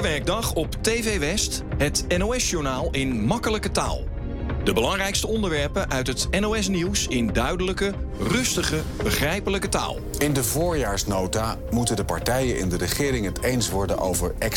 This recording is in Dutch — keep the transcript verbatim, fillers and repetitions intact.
werkdag op T V West, het N O S-journaal in makkelijke taal. De belangrijkste onderwerpen uit het N O S-nieuws in duidelijke, rustige, begrijpelijke taal. In de voorjaarsnota moeten de partijen in de regering het eens worden over